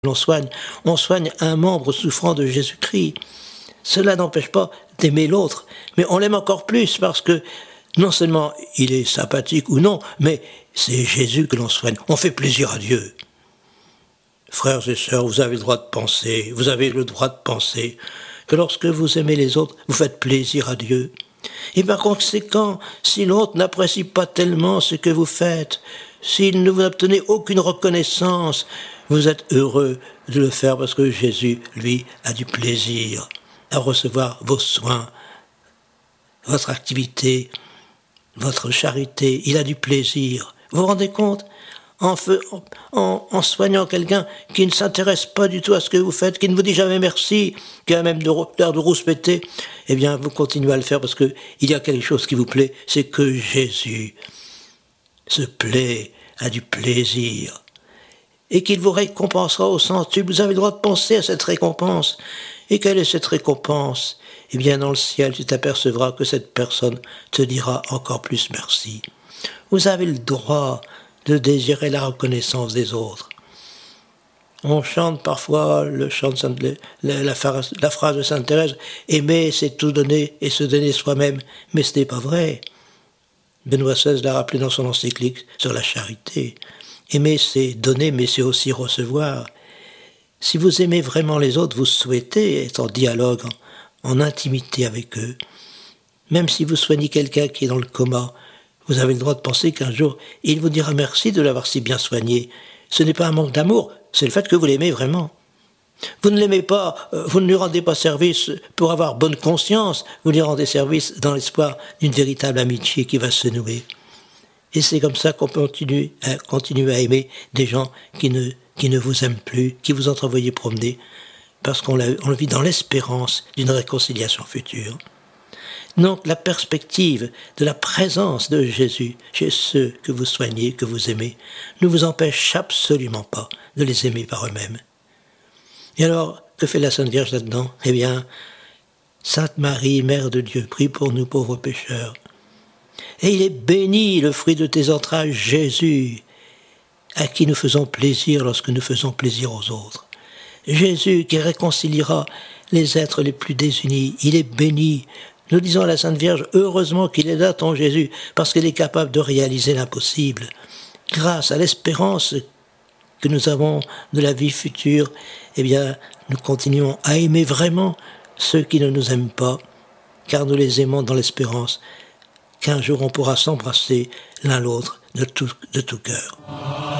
on soigne un membre souffrant de Jésus-Christ. Cela n'empêche pas d'aimer l'autre, mais on l'aime encore plus parce que non seulement il est sympathique ou non, mais c'est Jésus que l'on soigne. On fait plaisir à Dieu. Frères et sœurs, vous avez le droit de penser, que lorsque vous aimez les autres, vous faites plaisir à Dieu. Et par conséquent, si l'autre n'apprécie pas tellement ce que vous faites, s'il ne vous obtenez aucune reconnaissance, vous êtes heureux de le faire parce que Jésus, lui, a du plaisir à recevoir vos soins, votre activité, votre charité. Il a du plaisir. Vous vous rendez compte ? En soignant quelqu'un qui ne s'intéresse pas du tout à ce que vous faites, qui ne vous dit jamais merci, qui a même l'air de rouspéter, eh bien, vous continuez à le faire parce qu'il y a quelque chose qui vous plaît, c'est que Jésus se plaît, a du plaisir, et qu'il vous récompensera au centuple. Vous avez le droit de penser à cette récompense. Et quelle est cette récompense ? Eh bien, dans le ciel, tu t'apercevras que cette personne te dira encore plus merci. Vous avez le droit de désirer la reconnaissance des autres. On chante parfois la phrase de Sainte Thérèse « Aimer, c'est tout donner et se donner soi-même ». Mais ce n'est pas vrai. Benoît XVI l'a rappelé dans son encyclique sur la charité. Aimer, c'est donner, mais c'est aussi recevoir. Si vous aimez vraiment les autres, vous souhaitez être en dialogue, en intimité avec eux. Même si vous soignez quelqu'un qui est dans le coma, vous avez le droit de penser qu'un jour, il vous dira merci de l'avoir si bien soigné. Ce n'est pas un manque d'amour, c'est le fait que vous l'aimez vraiment. Vous ne l'aimez pas, vous ne lui rendez pas service pour avoir bonne conscience, vous lui rendez service dans l'espoir d'une véritable amitié qui va se nouer. Et c'est comme ça qu'on peut continuer à aimer des gens qui ne vous aiment plus, qui vous ont envoyé promener, parce qu'on le vit dans l'espérance d'une réconciliation future. Donc la perspective de la présence de Jésus chez ceux que vous soignez, que vous aimez, ne vous empêche absolument pas de les aimer par eux-mêmes. Et alors, que fait la Sainte Vierge là-dedans ? Eh bien, Sainte Marie, Mère de Dieu, prie pour nous pauvres pécheurs. Et il est béni le fruit de tes entrailles, Jésus, à qui nous faisons plaisir lorsque nous faisons plaisir aux autres. Jésus qui réconciliera les êtres les plus désunis, il est béni. Nous disons à la Sainte Vierge, heureusement qu'il est là ton Jésus, parce qu'il est capable de réaliser l'impossible. Grâce à l'espérance que nous avons de la vie future, eh bien, nous continuons à aimer vraiment ceux qui ne nous aiment pas, car nous les aimons dans l'espérance qu'un jour on pourra s'embrasser l'un l'autre de tout cœur.